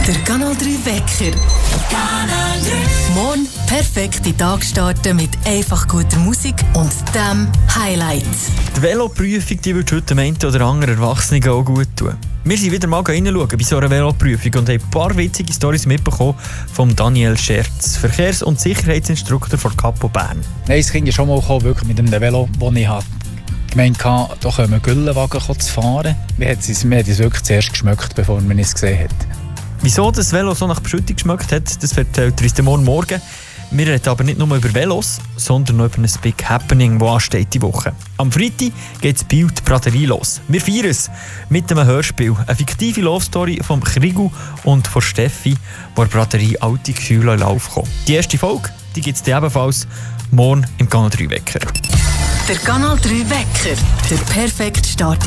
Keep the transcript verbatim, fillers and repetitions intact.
Der Kanal drei Wecker. Kanal drei. Morgen perfekt in den Tag starten mit einfach guter Musik und dem Highlight. Die Veloprüfung die würde heute dem einen oder anderen Erwachsenen auch gut tun. Wir sind wieder mal reinschauen bei so einer Veloprüfung und haben ein paar witzige Storys mitbekommen von Daniel Scherz, Verkehrs- und Sicherheitsinstruktor von Capo Bern. Nein, es ging ja schon mal kommen, wirklich mit einem Velo, das ich hatte. gemeint hatte, da können wir Güllenwagen zu fahren. Wir haben es wirklich zuerst geschmeckt, bevor man es gesehen hat. Wieso das Velo so nach Beschüttung geschmeckt hat, das erzählt uns morgen morgen. Wir reden aber nicht nur über Velos, sondern auch über ein Big Happening, das ansteht die Woche. Am Freitag geht das Bild Braterie los. Wir feiern es mit einem Hörspiel. Eine fiktive Love-Story von Krigu und von Steffi, wo die Braterie alte Gefühle in Lauf kommt. Die erste Folge gibt es ebenfalls morgen im Kanal drei Wecker. Der Kanal drei Wecker. Der perfekte Start